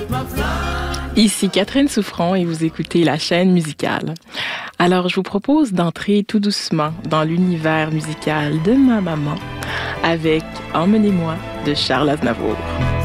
Ici Catherine Souffron et vous écoutez La Chaîne musicale. Alors, je vous propose d'entrer tout doucement dans l'univers musical de ma maman avec Emmenez-moi de Charles Aznavour.